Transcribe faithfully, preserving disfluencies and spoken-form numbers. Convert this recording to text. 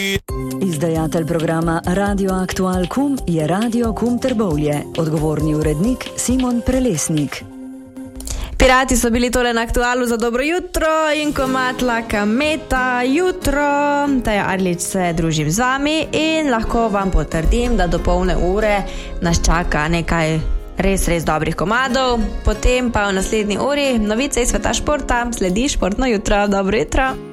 Izdajatelj programa Radio Aktual Kum je Radio Kum Trbovlje. Odgovorni urednik Simon Prelesnik. Pirati so bili tole na Aktualu za dobro jutro in komad Laka Meta jutro. Taja Arlič se družim z vami in lahko vam potrdim, da do polne ure nas čaka nekaj res, res dobrih komadov. Potem pa v naslednji uri novice iz sveta športa, sledi Športno jutro. Dobro jutro.